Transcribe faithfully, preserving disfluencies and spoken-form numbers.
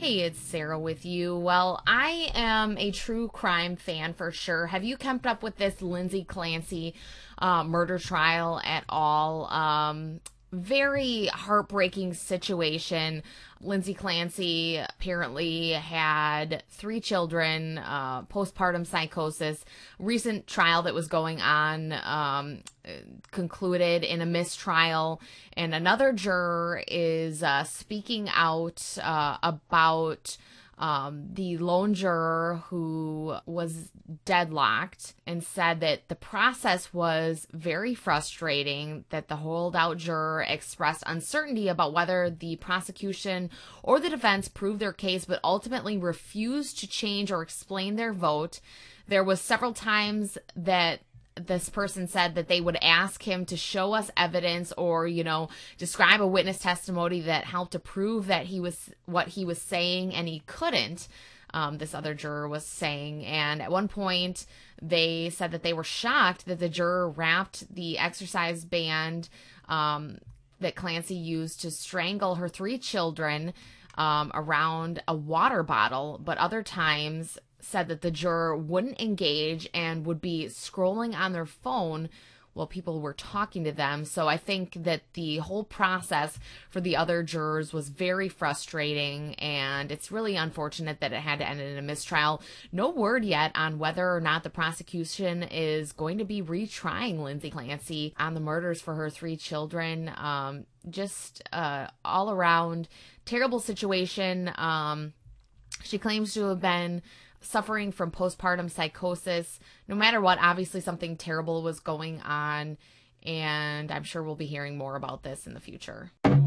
Hey, it's Sarah with you. Well, I am a true crime fan for sure. Have you kept up with this Lindsay Clancy uh, murder trial at all? Um, very heartbreaking situation. Lindsay Clancy apparently had three children, uh, postpartum psychosis. Recent trial that was going on um, concluded in a mistrial, and another juror is uh, speaking out uh, about um, the lone juror who was deadlocked, and said that the process was very frustrating, that the holdout juror expressed uncertainty about whether the prosecution or the defense proved their case, but ultimately refused to change or explain their vote. There was several times that this person said that they would ask him to show us evidence or, you know, describe a witness testimony that helped to prove that he was what he was saying, and he couldn't. Um, this other juror was saying, and at one point they said that they were shocked that the juror wrapped the exercise band um, that Clancy used to strangle her three children um, around a water bottle, but other times said that the juror wouldn't engage and would be scrolling on their phone while people were talking to them. So I think that the whole process for the other jurors was very frustrating, and it's really unfortunate that it had to end in a mistrial. No word yet on whether or not the prosecution is going to be retrying Lindsay Clancy on the murders for her three children. Um, just uh, all around terrible situation. Um, she claims to have been suffering from postpartum psychosis. No matter what, obviously something terrible was going on, and I'm sure we'll be hearing more about this in the future.